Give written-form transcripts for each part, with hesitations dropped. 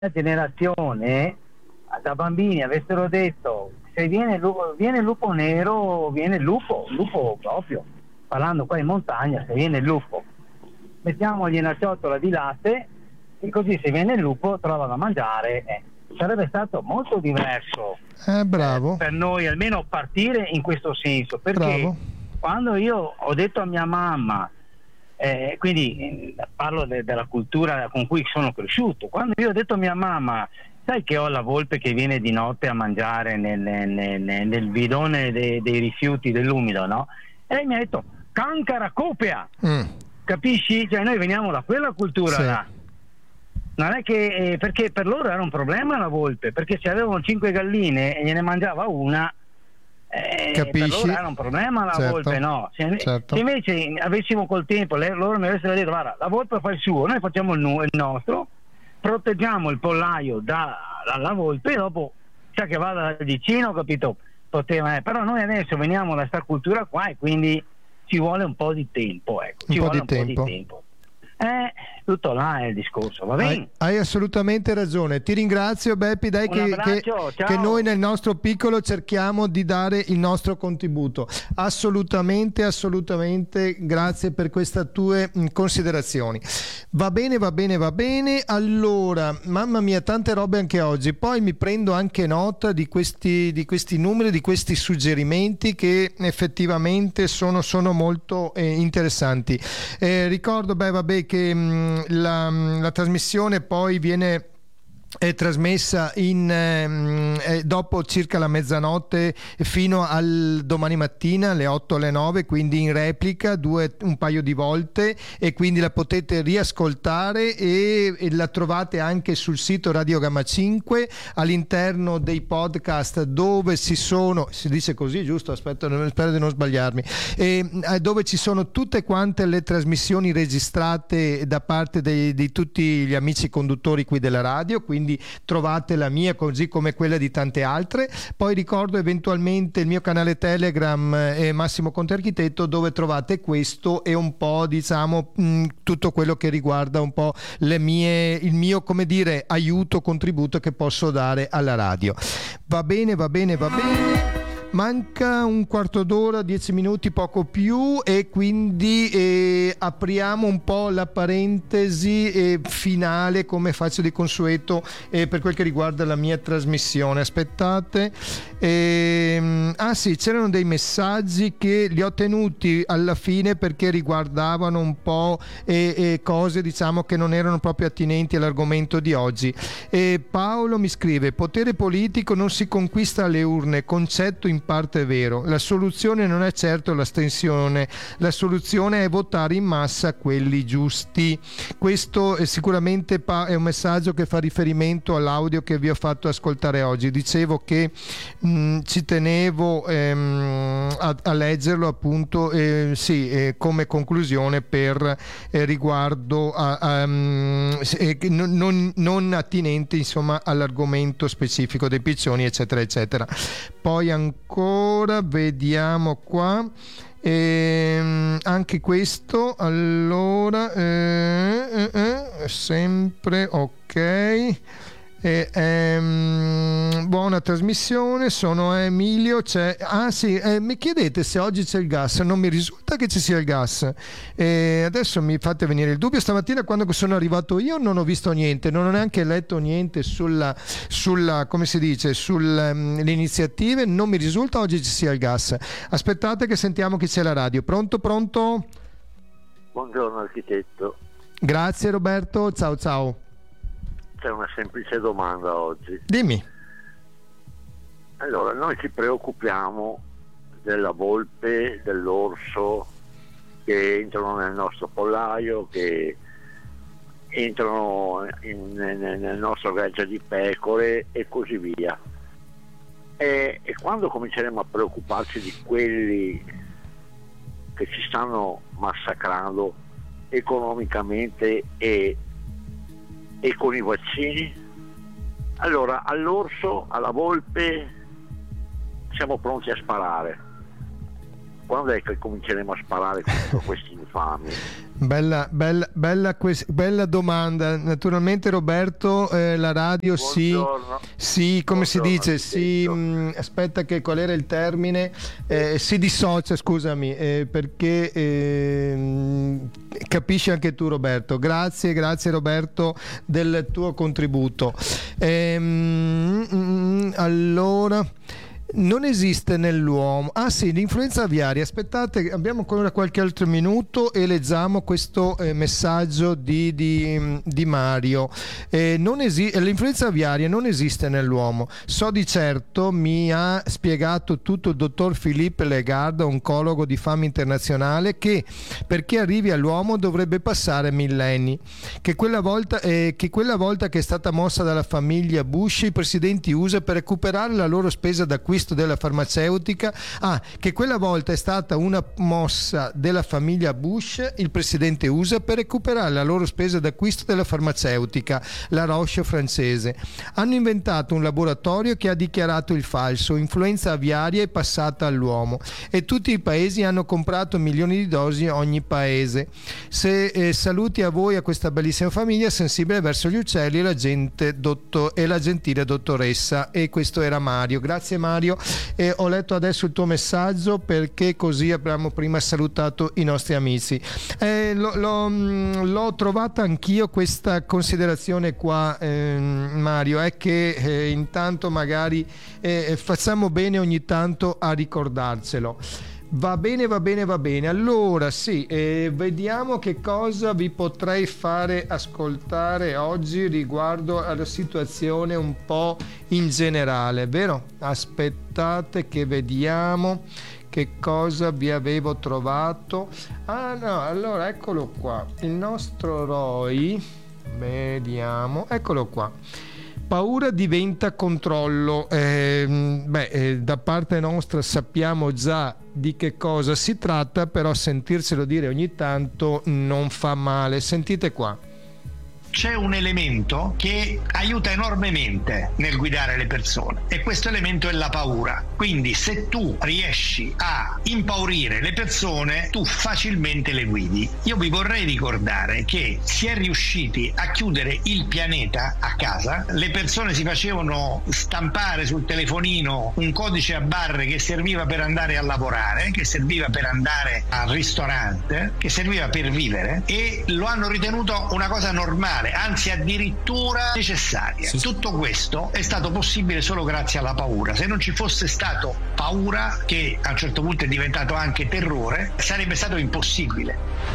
generazione da bambini avessero detto se viene il lupo nero, viene il lupo proprio, parlando qua in montagna, se viene il lupo mettiamogli una ciotola di latte e così se viene il lupo trova da mangiare, sarebbe stato molto diverso bravo. Per noi almeno partire in questo senso, perché bravo. Quando io ho detto a mia mamma, quindi parlo della cultura con cui sono cresciuto, quando io ho detto a mia mamma sai che ho la volpe che viene di notte a mangiare nel bidone dei rifiuti dell'umido, no? E lei mi ha detto cancara copia, capisci? Cioè noi veniamo da quella cultura là. Non è che perché per loro era un problema la volpe, perché se avevano 5 galline e gliene mangiava una, per loro era un problema la volpe, no? Se invece avessimo col tempo loro mi avessero detto guarda, la volpe fa il suo, noi facciamo il nostro, proteggiamo il pollaio dalla volpe e dopo sa che vada dal vicino, capito? Però noi adesso veniamo da sta cultura qua e quindi ci vuole un po' di tempo, ecco. Ci vuole un po' di tempo. Tutto là è il discorso, va bene? Hai assolutamente ragione, ti ringrazio Beppi, dai, che noi nel nostro piccolo cerchiamo di dare il nostro contributo. Assolutamente, grazie per queste tue considerazioni. Va bene. Allora, mamma mia, tante robe anche oggi. Poi mi prendo anche nota di questi numeri, di questi suggerimenti che effettivamente sono molto interessanti. Ricordo che la trasmissione poi viene trasmessa dopo circa la mezzanotte fino al domani mattina alle 8 alle 9, quindi in replica un paio di volte, e quindi la potete riascoltare e la trovate anche sul sito Radio Gamma 5 all'interno dei podcast dove si dice così, giusto? Aspetta, spero di non sbagliarmi, dove ci sono tutte quante le trasmissioni registrate da parte di tutti gli amici conduttori qui della radio, quindi trovate la mia così come quella di tante altre. Poi ricordo eventualmente il mio canale Telegram Massimo Conte Architetto, dove trovate questo e un po' tutto quello che riguarda un po' il mio, come dire, aiuto, contributo che posso dare alla radio. Va bene. Manca un quarto d'ora, 10 minuti, poco più, e quindi apriamo un po' la parentesi finale, come faccio di consueto, per quel che riguarda la mia trasmissione. Aspettate. Sì, c'erano dei messaggi che li ho tenuti alla fine perché riguardavano un po' cose, diciamo, che non erano proprio attinenti all'argomento di oggi. Paolo mi scrive: potere politico non si conquista alle urne, concetto in parte vero. La soluzione non è certo l'astensione, la soluzione è votare in massa quelli giusti. Questo è sicuramente è un messaggio che fa riferimento all'audio che vi ho fatto ascoltare oggi. Dicevo che ci tenevo a leggerlo, appunto, come conclusione per riguardo non attinente, insomma, all'argomento specifico dei piccioni, eccetera eccetera. Poi ancora vediamo qua anche questo, allora sempre ok. Buona trasmissione, sono Emilio. Mi chiedete se oggi c'è il gas, non mi risulta che ci sia il gas, adesso mi fate venire il dubbio. Stamattina quando sono arrivato io non ho visto niente, non ho neanche letto niente sulla come si dice, sulle iniziative, non mi risulta oggi ci sia il gas. Aspettate che sentiamo chi c'è alla radio. Pronto? Buongiorno architetto. Grazie Roberto, ciao. C'è una semplice domanda oggi. Dimmi. Allora, noi ci preoccupiamo della volpe, dell'orso che entrano nel nostro pollaio, che entrano nel nostro gregge di pecore e così via. E quando cominceremo a preoccuparci di quelli che ci stanno massacrando economicamente e con i vaccini, allora all'orso, alla volpe siamo pronti a sparare. Quando è che cominceremo a sparare contro questi infami? Bella domanda. Naturalmente Roberto, la radio sì, come si dice, aspetta, che qual era il termine? Si dissocia, scusami, perché capisci anche tu, Roberto. Grazie Roberto del tuo contributo. Allora, non esiste nell'uomo. L'influenza aviaria. Aspettate, abbiamo ancora qualche altro minuto e leggiamo questo messaggio di Mario. L'influenza aviaria non esiste nell'uomo. So di certo, mi ha spiegato tutto il dottor Philippe Lagarde, oncologo di fama internazionale, che perché arrivi all'uomo dovrebbe passare millenni. Che quella volta che è stata mossa dalla famiglia Bush, i presidenti USA, per recuperare la loro spesa d'acquisto della farmaceutica, che quella volta è stata una mossa della famiglia Bush, il presidente USA, per recuperare la loro spesa d'acquisto della farmaceutica, la Roche francese. Hanno inventato un laboratorio che ha dichiarato il falso: influenza aviaria è passata all'uomo, e tutti i paesi hanno comprato milioni di dosi ogni paese. Saluti a voi, a questa bellissima famiglia sensibile verso gli uccelli e la gentile dottoressa. E questo era Mario. Grazie Mario. E ho letto adesso il tuo messaggio, perché così abbiamo prima salutato i nostri amici. L'ho trovata anch'io questa considerazione qua, Mario, è che intanto magari facciamo bene ogni tanto a ricordarcelo. Va bene. Allora vediamo che cosa vi potrei fare ascoltare oggi riguardo alla situazione un po' in generale, vero? Aspettate che vediamo che cosa vi avevo trovato. Allora eccolo qua, il nostro Roy, vediamo, eccolo qua. Paura diventa controllo. Da parte nostra sappiamo già di che cosa si tratta, però sentircelo dire ogni tanto non fa male. Sentite qua. C'è un elemento che aiuta enormemente nel guidare le persone, e questo elemento è la paura. Quindi se tu riesci a impaurire le persone, tu facilmente le guidi. Io vi vorrei ricordare che si è riusciti a chiudere il pianeta a casa. Le persone si facevano stampare sul telefonino un codice a barre che serviva per andare a lavorare, che serviva per andare al ristorante, che serviva per vivere, e lo hanno ritenuto una cosa normale, anzi addirittura necessaria. Sì. Tutto questo è stato possibile solo grazie alla paura. Se non ci fosse stato paura, che a un certo punto è diventato anche terrore, sarebbe stato impossibile.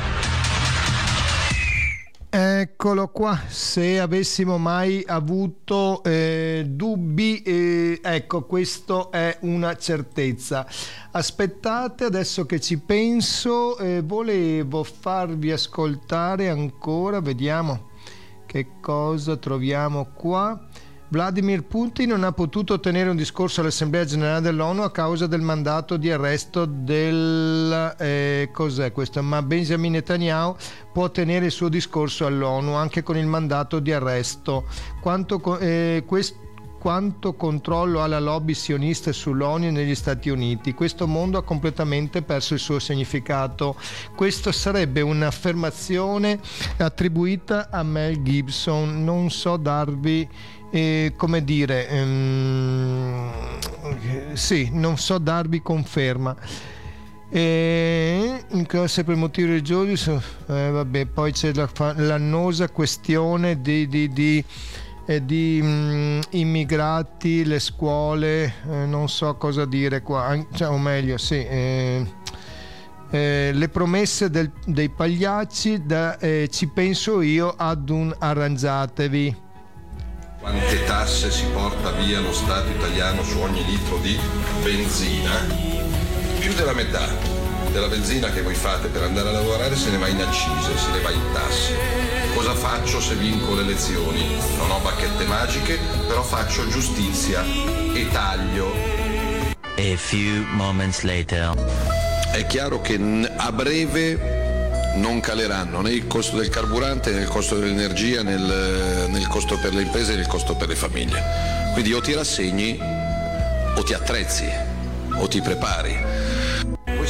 Eccolo qua, se avessimo mai avuto dubbi, ecco, questo è una certezza. Aspettate, adesso che ci penso, volevo farvi ascoltare ancora, vediamo che cosa troviamo qua. Vladimir Putin non ha potuto tenere un discorso all'Assemblea Generale dell'ONU a causa del mandato di arresto del cos'è questo? Ma Benjamin Netanyahu può tenere il suo discorso all'ONU anche con il mandato di arresto. Quanto controllo ha la lobby sionista sull'ONU e negli Stati Uniti? Questo mondo ha completamente perso il suo significato. Questo sarebbe un'affermazione attribuita a Mel Gibson. Non so darvi come dire, non so darvi conferma. In classe per motivi religiosi, poi c'è l'annosa questione di immigrati, le scuole, non so cosa dire qua, o meglio le promesse dei pagliacci, ci penso io ad un arrangiatevi. Quante tasse si porta via lo Stato italiano su ogni litro di benzina? Più della metà della benzina che voi fate per andare a lavorare se ne va in accise, se ne va in tasse. Cosa faccio se vinco le elezioni? Non ho bacchette magiche, però faccio giustizia e taglio. A few moments later. È chiaro che a breve non caleranno né il costo del carburante né il costo dell'energia né il costo per le imprese né il costo per le famiglie. Quindi o ti rassegni o ti attrezzi o ti prepari.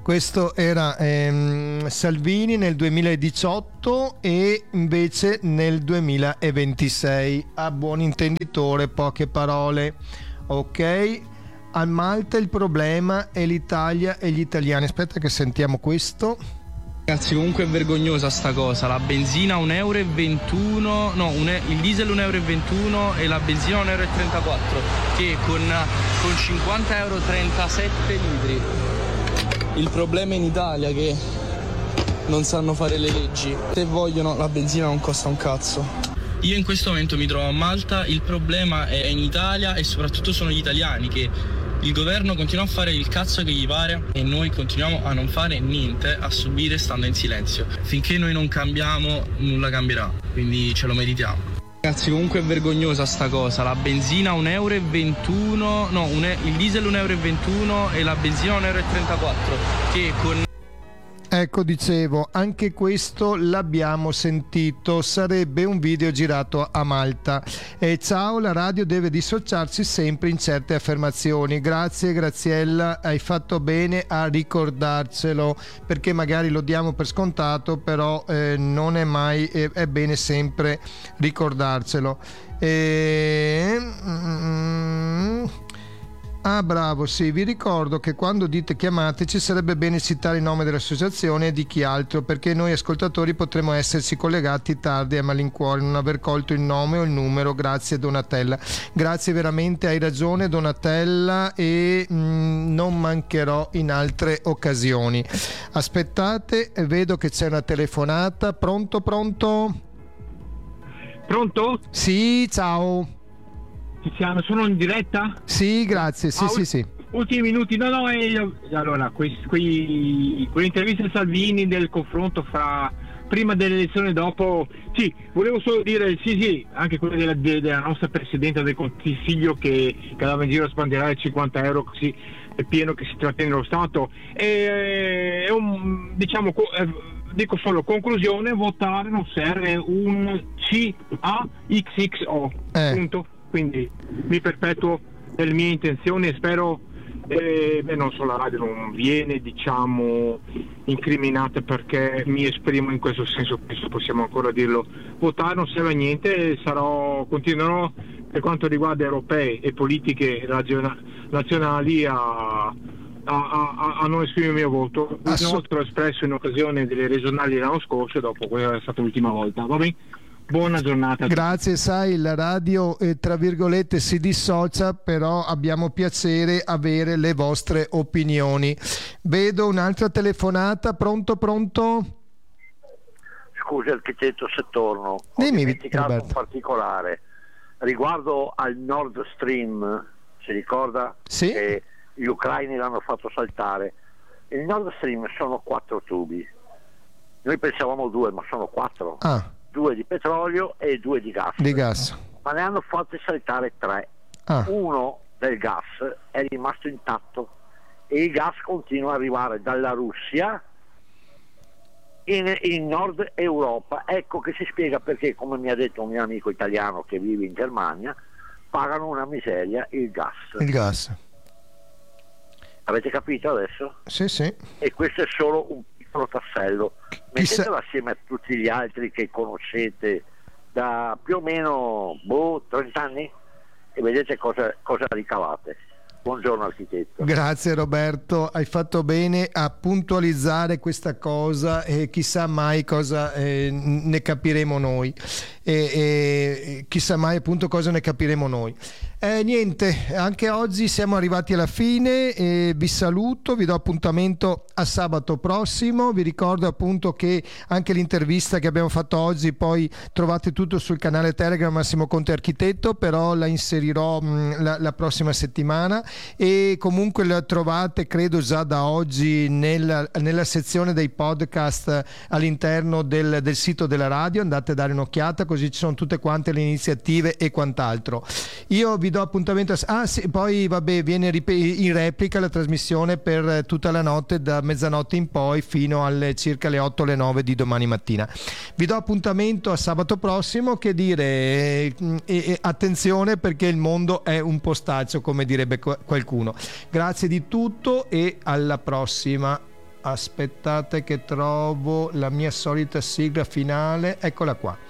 Questo era Salvini nel 2018 e invece nel 2026. A buon intenditore, poche parole. Ok, a Malta il problema è l'Italia e gli italiani. Aspetta che sentiamo questo. Ragazzi, comunque è vergognosa sta cosa. La benzina 1,21 euro, no, il diesel 1,21 euro e la benzina 1,34 euro, che con 50 euro 37 litri. Il problema in Italia è che non sanno fare le leggi. Se vogliono, la benzina non costa un cazzo. Io in questo momento mi trovo a Malta, il problema è in Italia e soprattutto sono gli italiani, che il governo continua a fare il cazzo che gli pare e noi continuiamo a non fare niente, a subire stando in silenzio. Finché noi non cambiamo, nulla cambierà, quindi ce lo meritiamo. Ragazzi, comunque è vergognosa sta cosa. La benzina 1,21 euro, no, il diesel 1,21 euro e la benzina 1,34 euro, che con... Ecco, dicevo, anche questo l'abbiamo sentito, sarebbe un video girato a Malta. Ciao, la radio deve dissociarsi sempre in certe affermazioni. Grazie Graziella, hai fatto bene a ricordarcelo, perché magari lo diamo per scontato, però non è mai, è bene sempre ricordarcelo. Ah, bravo, sì, vi ricordo che quando dite chiamateci sarebbe bene citare il nome dell'associazione e di chi altro, perché noi ascoltatori potremmo esserci collegati tardi a malincuore, non aver colto il nome o il numero. Grazie Donatella, grazie veramente, hai ragione Donatella, e non mancherò in altre occasioni. Aspettate, vedo che c'è una telefonata. Pronto? Pronto? Sì, ciao. Sono in diretta? Sì, grazie, sì. Ultimi minuti, allora, quell'intervista a Salvini del confronto fra prima delle elezioni e dopo, sì, volevo solo dire, sì, anche quella della nostra Presidente del Consiglio che andava in giro a sbandierare 50 euro così è pieno che si trattiene nello Stato, dico solo conclusione: votare non serve, un CAXXO, punto. Quindi mi perpetuo nelle mie intenzioni e spero non so, la radio non viene incriminata perché mi esprimo in questo senso, penso possiamo ancora dirlo. Votare non serve a niente, continuerò per quanto riguarda europee e politiche nazionali a non esprimere il mio voto. L'ho espresso in occasione delle regionali dell'anno scorso e dopo quella è stata l'ultima volta. Va bene? Buona giornata. Grazie, sai, la radio tra virgolette si dissocia, però abbiamo piacere avere le vostre opinioni. Vedo un'altra telefonata. Pronto? Scusa architetto se torno, ho dimenticato un particolare riguardo al Nord Stream, si ricorda? Sì. Che gli ucraini l'hanno fatto saltare. Il Nord Stream sono 4 tubi, noi pensavamo 2 ma sono 4. 2 di petrolio e 2 di gas. Ma ne hanno fatti saltare 3. Uno del gas è rimasto intatto e il gas continua ad arrivare dalla Russia in Nord Europa. Ecco che si spiega perché, come mi ha detto un mio amico italiano che vive in Germania, pagano una miseria il gas. Avete capito adesso? Sì. E questo è solo un tassello, mettetelo assieme a tutti gli altri che conoscete da più o meno 30 anni e vedete cosa ricavate. Buongiorno architetto. Grazie Roberto, hai fatto bene a puntualizzare questa cosa e chissà mai cosa ne capiremo noi chissà mai appunto cosa ne capiremo noi. Niente, anche oggi siamo arrivati alla fine, vi saluto, vi do appuntamento a sabato prossimo. Vi ricordo appunto che anche l'intervista che abbiamo fatto oggi poi trovate tutto sul canale Telegram Massimo Conte Architetto, però la inserirò la prossima settimana, e comunque la trovate credo già da oggi nella sezione dei podcast all'interno del sito della radio. Andate a dare un'occhiata, così ci sono tutte quante le iniziative e quant'altro. Io vi do appuntamento poi viene in replica la trasmissione per tutta la notte, da mezzanotte in poi fino alle circa le 8 o le 9 di domani mattina. Vi do appuntamento a sabato prossimo, che dire, attenzione perché il mondo è un postaccio, come direbbe qualcuno. Grazie di tutto e alla prossima. aspettate che trovo la mia solita sigla finale, eccola qua.